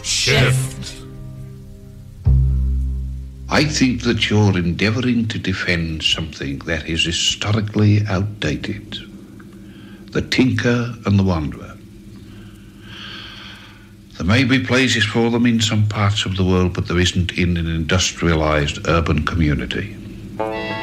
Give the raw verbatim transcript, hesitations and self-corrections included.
Shift. I think that you're endeavouring to defend something that is historically outdated. The Tinker and the Wanderer. There may be places for them in some parts of the world, but there isn't in an industrialised urban community.